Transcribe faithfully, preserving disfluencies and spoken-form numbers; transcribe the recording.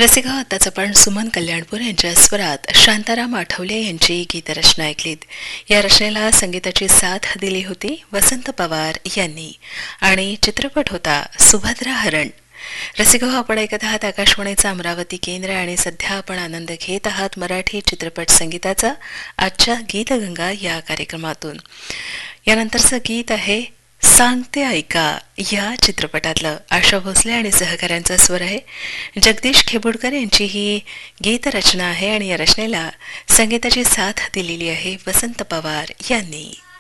रसिका आताच आपण सुमन कल्याणपूर यांच्या स्वरात शांताराम आठवले यांची गीतरचना ऐकलीत. या रचनेला संगीताची साथ दिली होती वसंत पवार यांनी आणि चित्रपट होता सुभद्रा हरण. रसिका आपण ऐकत आहात आकाशवाणीचा अमरावती केंद्र आणि सध्या आपण आनंद घेत आहात मराठी चित्रपट संगीताचा आजच्या गीतगंगा या कार्यक्रमातून. यानंतरचं गीत आहे सांगते ऐका या चित्रपटातलं. आशा भोसले आणि सहकाऱ्यांचा स्वर आहे. जगदीश खेबुडकर यांची ही गीतरचना आहे आणि या रचनेला संगीताची साथ दिलेली आहे वसंत पवार यांनी.